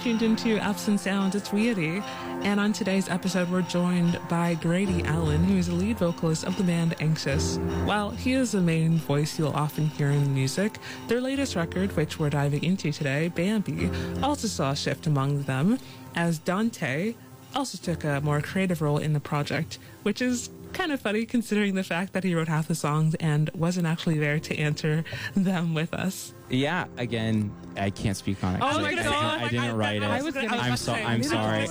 tuned into Apps and Sounds. It's Weirdy. And on today's episode, we're joined by Grady Allen, who is the lead vocalist of the band Anxious. While he is the main voice you'll often hear in the music, their latest record, which we're diving into today, Bambi, also saw a shift among them, as Dante also took a more creative role in the project, which is kind of funny considering the fact that he wrote half the songs and wasn't actually there to answer them with us. Yeah, again, I can't speak on it. Oh my God. I didn't write it. I'm sorry.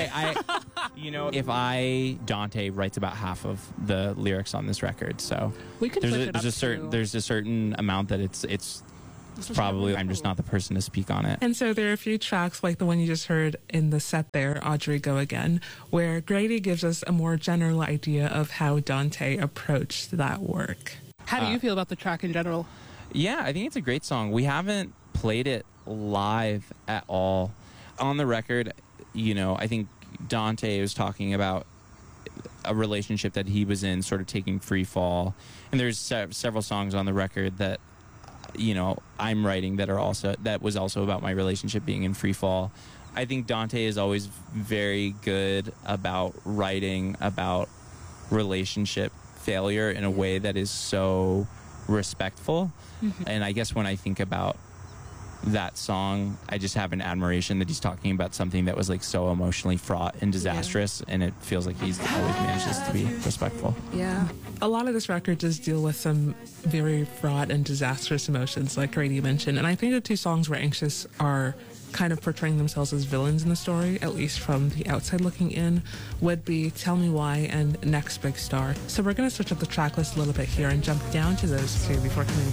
If Dante writes about half of the lyrics on this record, so We could there's a certain amount that it's probably I'm just not the person to speak on it. And so there are a few tracks like the one you just heard in the set there, Audrey Go Again, where Grady gives us a more general idea of how Dante approached that work. How do you feel about the track in general? Yeah, I think it's a great song. We haven't played it live at all. On the record, I think Dante was talking about a relationship that he was in, sort of taking free fall. And there's several songs on the record that I'm writing that was also about my relationship being in free fall. I think Dante is always very good about writing about relationship failure in a way that is so respectful. Mm-hmm. And I guess when I think about that song, I just have an admiration that he's talking about something that was like so emotionally fraught and disastrous, and it feels like he's always manages to be respectful. Yeah. A lot of this record does deal with some very fraught and disastrous emotions, like Grady mentioned, and I think the two songs where Anxious are kind of portraying themselves as villains in the story, at least from the outside looking in, would be Tell Me Why and Next Big Star. So we're going to switch up the track list a little bit here and jump down to those two before coming